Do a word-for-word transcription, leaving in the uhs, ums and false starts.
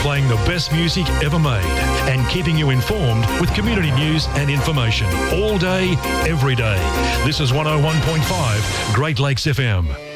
playing the best music ever made and keeping you informed with community news and information all day, every day. This is one oh one point five Great Lakes F M.